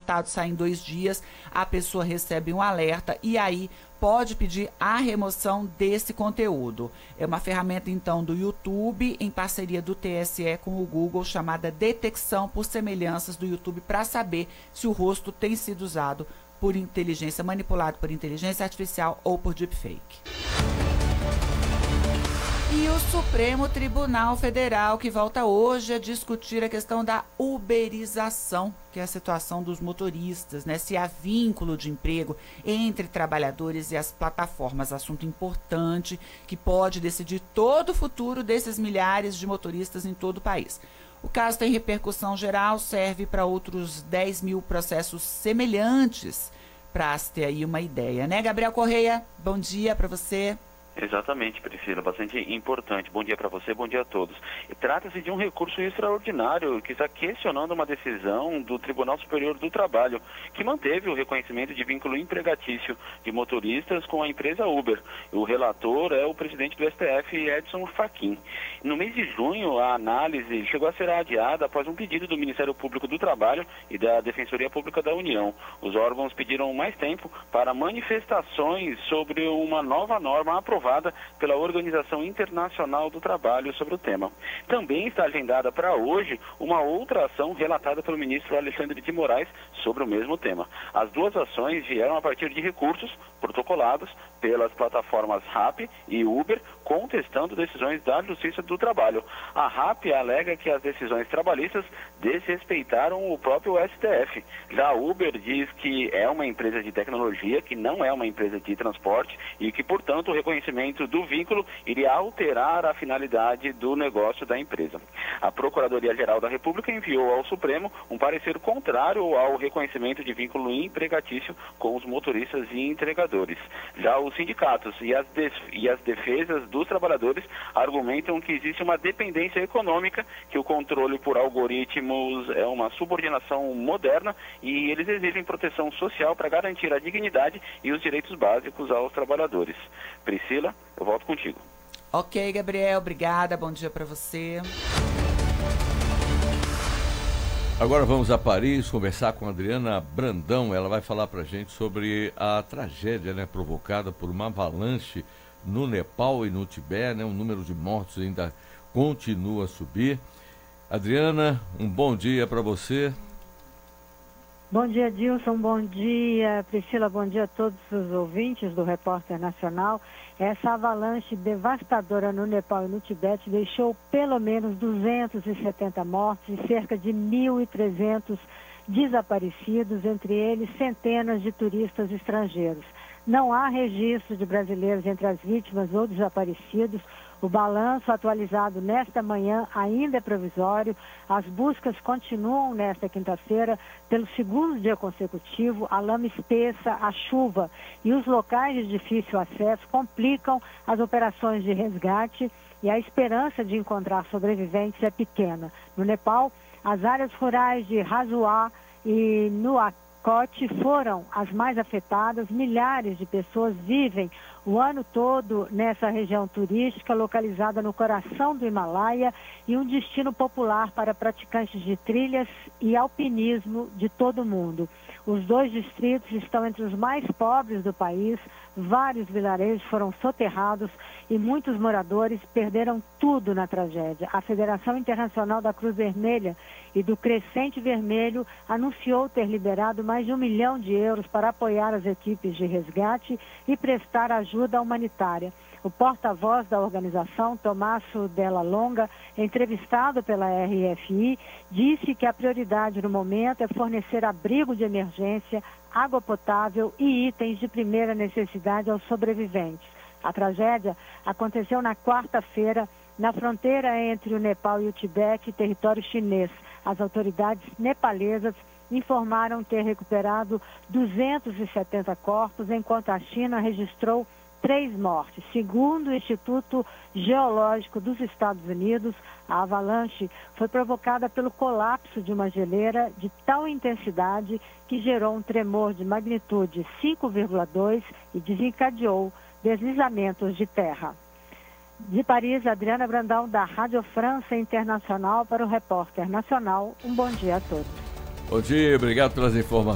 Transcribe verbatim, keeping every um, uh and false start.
resultado sai em dois dias, a pessoa recebe um alerta e aí pode pedir a remoção desse conteúdo. É uma ferramenta, então, do YouTube, em parceria do T S E com o Google, chamada Detecção por Semelhanças do YouTube, para saber se o rosto tem sido usado por inteligência, manipulado por inteligência artificial ou por deepfake. E o Supremo Tribunal Federal, que volta hoje a discutir a questão da uberização, que é a situação dos motoristas, né? Se há vínculo de emprego entre trabalhadores e as plataformas, assunto importante que pode decidir todo o futuro desses milhares de motoristas em todo o país. O caso tem repercussão geral, serve para outros dez mil processos semelhantes, para se ter aí uma ideia, né? Gabriel Correia, bom dia para você. Exatamente, Priscila, bastante importante. Bom dia para você, bom dia a todos. Trata-se de um recurso extraordinário que está questionando uma decisão do Tribunal Superior do Trabalho, que manteve o reconhecimento de vínculo empregatício de motoristas com a empresa Uber. O relator é o presidente do S T F, Edson Fachin. No mês de junho, a análise chegou a ser adiada após um pedido do Ministério Público do Trabalho e da Defensoria Pública da União. Os órgãos pediram mais tempo para manifestações sobre uma nova norma aprovada pela Organização Internacional do Trabalho sobre o tema. Também está agendada para hoje uma outra ação relatada pelo ministro Alexandre de Moraes sobre o mesmo tema. As duas ações vieram a partir de recursos protocolados pelas plataformas Rappi e Uber, contestando decisões da Justiça do Trabalho. A Rappi alega que as decisões trabalhistas desrespeitaram o próprio S T F. Já a Uber diz que é uma empresa de tecnologia, que não é uma empresa de transporte e que, portanto, o reconhecimento do vínculo iria alterar a finalidade do negócio da empresa. A Procuradoria-Geral da República enviou ao Supremo um parecer contrário ao reconhecimento de vínculo empregatício com os motoristas e entregadores. Já os sindicatos e as, e as defesas dos trabalhadores argumentam que existe uma dependência econômica, que o controle por algoritmos é uma subordinação moderna e eles exigem proteção social para garantir a dignidade e os direitos básicos aos trabalhadores. Priscila, eu volto contigo. Ok, Gabriel, obrigada, bom dia para você. Agora vamos a Paris conversar com a Adriana Brandão. Ela vai falar para a gente sobre a tragédia, né, provocada por uma avalanche no Nepal e no Tibete, né? O número de mortos ainda continua a subir. Adriana, um bom dia para você. Bom dia, Dilson. Bom dia, Priscila. Bom dia a todos os ouvintes do Repórter Nacional. Essa avalanche devastadora no Nepal e no Tibete deixou pelo menos duzentos e setenta mortos e cerca de mil e trezentos desaparecidos, entre eles centenas de turistas estrangeiros. Não há registro de brasileiros entre as vítimas ou desaparecidos. O balanço atualizado nesta manhã ainda é provisório. As buscas continuam nesta quinta-feira pelo segundo dia consecutivo. A lama espessa, a chuva e os locais de difícil acesso complicam as operações de resgate e a esperança de encontrar sobreviventes é pequena. No Nepal, as áreas rurais de Razuá e Nuakot foram as mais afetadas. Milhares de pessoas vivem o ano todo nessa região turística localizada no coração do Himalaia e um destino popular para praticantes de trilhas e alpinismo de todo o mundo. Os dois distritos estão entre os mais pobres do país, vários vilarejos foram soterrados e muitos moradores perderam tudo na tragédia. A Federação Internacional da Cruz Vermelha e do Crescente Vermelho anunciou ter liberado mais de um milhão de euros para apoiar as equipes de resgate e prestar ajuda humanitária. O porta-voz da organização, Tomaso Della Longa, entrevistado pela R F I, disse que a prioridade no momento é fornecer abrigo de emergência, água potável e itens de primeira necessidade aos sobreviventes. A tragédia aconteceu na quarta-feira, na fronteira entre o Nepal e o Tibete, território chinês. As autoridades nepalesas informaram ter recuperado duzentos e setenta corpos, enquanto a China registrou três mortes. Segundo o Instituto Geológico dos Estados Unidos, a avalanche foi provocada pelo colapso de uma geleira de tal intensidade que gerou um tremor de magnitude cinco vírgula dois e desencadeou deslizamentos de terra. De Paris, Adriana Brandão, da Rádio França Internacional, para o Repórter Nacional. Um bom dia a todos. Bom dia, obrigado pelas informações.